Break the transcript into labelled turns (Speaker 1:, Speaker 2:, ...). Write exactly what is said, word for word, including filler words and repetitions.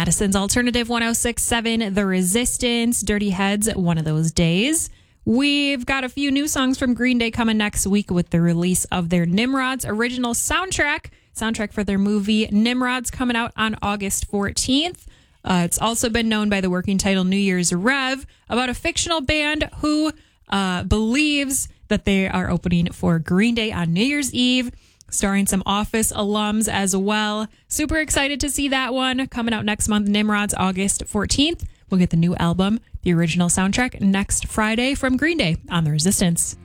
Speaker 1: Madison's Alternative one oh six point seven, The Resistance, Dirty Heads, One of Those Days. We've got a few new songs from Green Day coming next week with the release of their Nimrod's original soundtrack. Soundtrack for their movie Nimrod's coming out on August fourteenth. Uh, it's also been known by the working title New Year's Rev, about a fictional band who uh, believes that they are opening for Green Day on New Year's Eve, starring some Office alums as well. Super excited to see that one coming out next month. Nimrod's August fourteenth. We'll get the new album, the original soundtrack, next Friday from Green Day on The Resistance.